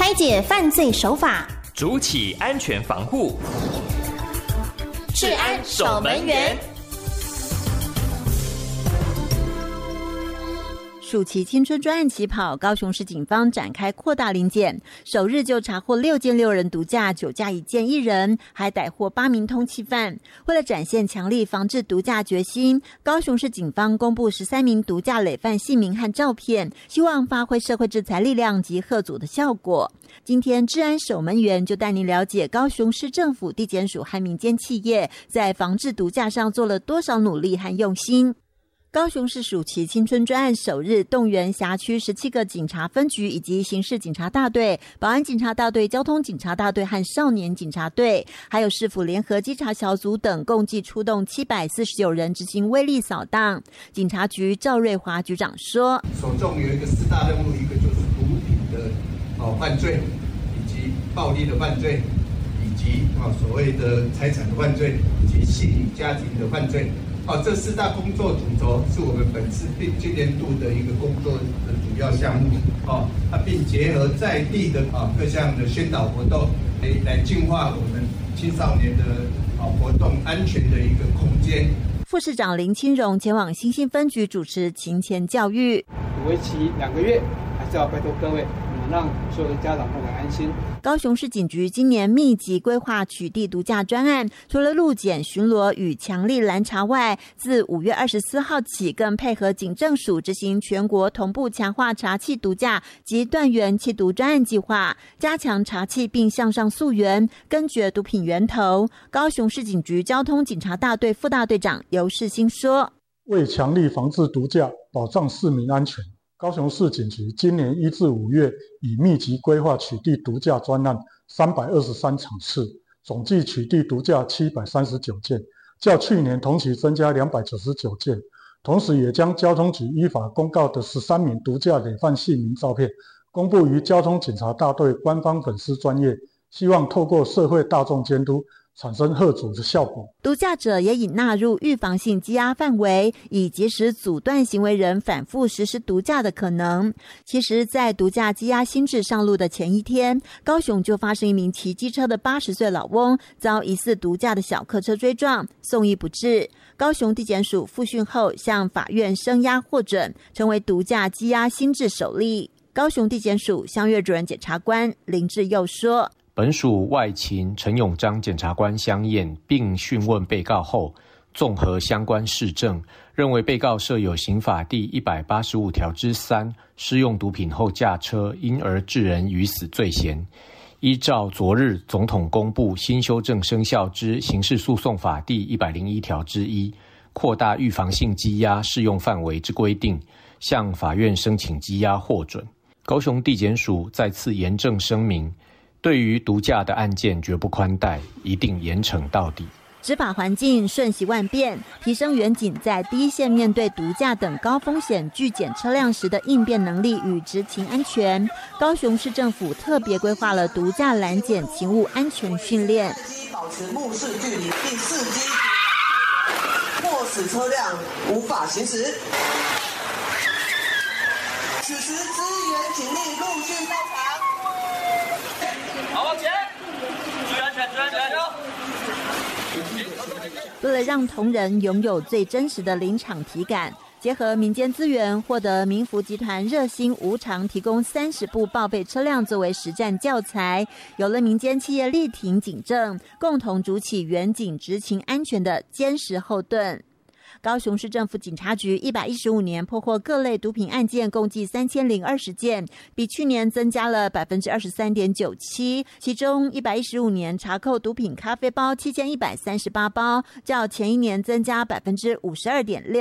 拆解犯罪手法， 筑起安全防护， 治安守门员。 暑期青春专案起跑，高雄市警方展开扩大临检，首日就查获6件6人毒驾，9架1件1人，还逮获8名通缉犯。为了展现强力防治毒驾决心，高雄市警方公布13名毒驾累犯姓名和照片，希望发挥社会制裁力量及吓阻的效果。今天治安守门员就带您了解高雄市政府地检署和民间企业在防治毒驾上做了多少努力和用心。高雄市暑期青春专案首日动员辖区17个警察分局以及刑事警察大队、保安警察大队、交通警察大队和少年警察队，还有市府联合稽查小组等，共计出动749人执行威力扫荡。警察局赵瑞华局长说， 首重有一个4大任务，一个就是毒品的犯罪，以及暴力的犯罪，以及所谓的财产的犯罪，以及性与家庭的犯罪。这4大工作主轴是我们本次今年度的一个工作的主要项目并结合在地的各项的宣导活动，来净化我们青少年的活动安全的一个空间。 副市长林清荣前往新兴分局主持勤前教育， 为期2个月，还是要拜托各位让所有的家长都很安心。 高雄市警局今年密集规划取缔毒驾专案，除了路检巡逻与强力拦查外，自5月24号起，更配合警政署执行全国同步强化查缉毒驾及断源缉毒专案计划，加强查缉并向上溯源，根绝毒品源头。高雄市警局交通警察大队副大队长游世兴说， 为强力防治毒驾，保障市民安全，高雄市警局今年1至5月以密集规划取缔毒驾专案323场次，总计取缔毒驾739件，较去年同期增加299件。同时也将交通局依法公告的13名毒驾累犯姓名照片公布于交通警察大队官方粉丝专页，希望透过社会大众监督产生吓阻的效果。 毒驾者也已纳入预防性羁押范围，以及时阻断行为人反复实施毒驾的可能。其实在毒驾羁押新制上路的前一天，高雄就发生一名骑机车的80岁老翁遭疑似毒驾的小客车追撞，送医不治。高雄地检署复讯后向法院声押获准，成为毒驾羁押新制首例。高雄地检署襄岳主任检察官林志佑说， 本署外勤陈永章检察官相验并讯问被告后，综合相关事证，认为被告设有刑法第185条之3施用毒品后驾车因而致人于死罪嫌，依照昨日总统公布新修正生效之刑事诉讼法第101条之1扩大预防性羁押适用范围之规定，向法院申请羁押获准。高雄地检署再次严正声明，对于毒驾的案件绝不宽待，一定严惩到底。 执法环境瞬息万变，提升员警在第一线面对毒驾等高风险拒检车辆时的应变能力与执勤安全。高雄市政府特别规划了毒驾拦检勤务安全训练， 保持目视距离，并伺机迫使车辆无法行驶。此时支援警力陆续到场。 好，往前，注意安全，注意安全。 为了让同仁拥有最真实的临场体感，结合民间资源，获得民福集团热心无偿提供30部报备车辆作为实战教材，有了民间企业力挺警政，共同筑起员警执勤安全的坚实后盾。高雄市政府警察局115年破获各类毒品案件共计3020件，比去年增加了 23.97%， 其中115年查扣毒品咖啡包7138包，较前一年增加 52.6%。